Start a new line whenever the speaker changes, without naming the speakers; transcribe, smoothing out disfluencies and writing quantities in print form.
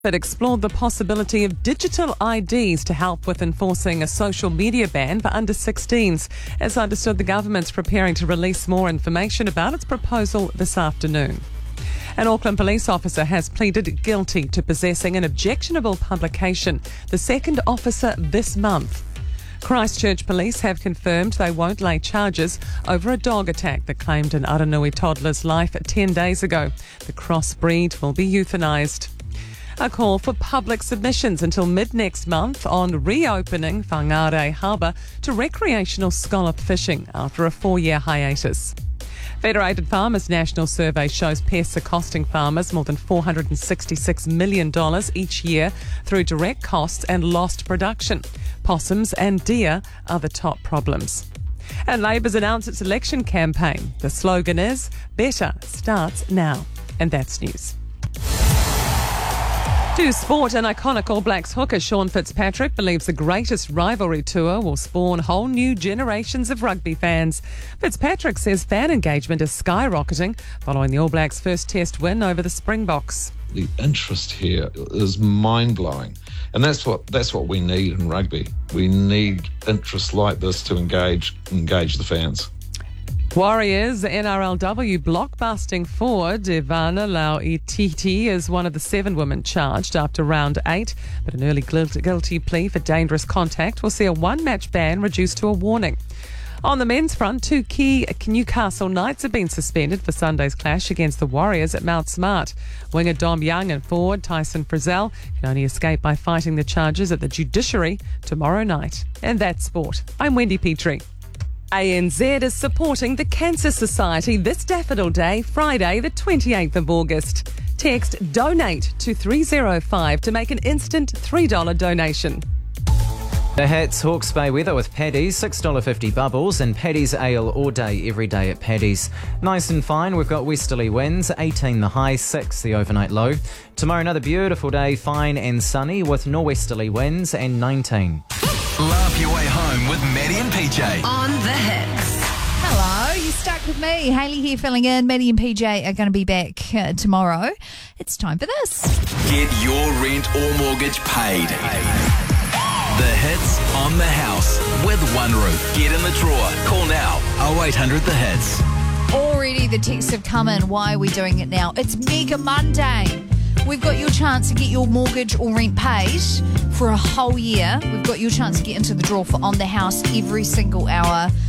It explored the possibility of digital IDs to help with enforcing a social media ban for under 16s. As understood, the government's preparing to release more information about its proposal this afternoon. An Auckland police officer has pleaded guilty to possessing an objectionable publication, the second officer this month. Christchurch police have confirmed they won't lay charges over a dog attack that claimed an Aranui toddler's life 10 days ago. The crossbreed will be euthanised. A call for public submissions until mid-next month on reopening Whangarei Harbour to recreational scallop fishing after a 4-year hiatus. Federated Farmers' national survey shows pests are costing farmers more than $466 million each year through direct costs and lost production. Possums and deer are the top problems. And Labour's announced its election campaign. The slogan is, "Better starts now." And that's news. To sport, an iconic All Blacks hooker Sean Fitzpatrick believes the greatest rivalry tour will spawn whole new generations of rugby fans. Fitzpatrick says fan engagement is skyrocketing following the All Blacks' first test win over the Springboks.
The interest here is mind-blowing, and that's what we need in rugby. We need interest like this to engage the fans.
Warriors NRLW blockbusting forward Ivana Lau-Ititi is one of the 7 women charged after round 8, but an early guilty plea for dangerous contact will see a 1-match ban reduced to a warning. On the men's front, 2 key Newcastle Knights have been suspended for Sunday's clash against the Warriors at Mount Smart. Winger Dom Young and forward Tyson Frizzell can only escape by fighting the charges at the judiciary tomorrow night. And that's sport. I'm Wendy Petrie. ANZ is supporting the Cancer Society this Daffodil Day, Friday the 28th of August. Text DONATE to 305 to make an instant $3 donation.
The Hats Hawke's Bay weather with Paddy's, $6.50 bubbles, and Paddy's Ale all day, every day at Paddy's. Nice and fine, we've got westerly winds, 18 the high, 6 the overnight low. Tomorrow another beautiful day, fine and sunny with norwesterly winds and 19.
Laugh your way home with Maddie and PJ.
On the Hits.
Hello, you stuck with me. Hayley here filling in. Maddie and PJ are going to be back tomorrow. It's time for this.
Get your rent or mortgage paid. The Hits on the house with One Roof. Get in the drawer. Call now 0800 The Hits.
Already the texts have come in. Why are we doing it now? It's Mega Monday. We've got your chance to get your mortgage or rent paid for a whole year. We've got your chance to get into the draw for On the House every single hour.